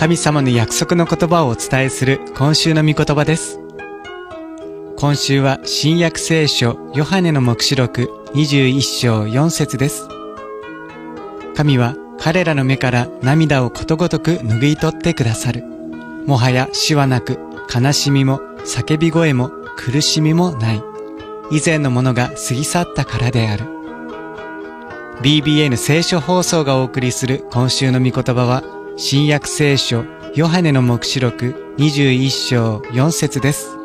神様の約束の言葉をお伝えする今週の御言葉です。今週は新約聖書ヨハネの黙示録21章4節です。神は彼らの目から涙をことごとく拭い取ってくださる。もはや死はなく、悲しみも叫び声も苦しみもない。以前のものが過ぎ去ったからである。BBN 聖書放送がお送りする今週の御言葉は、新約聖書ヨハネの黙示録21章4節です。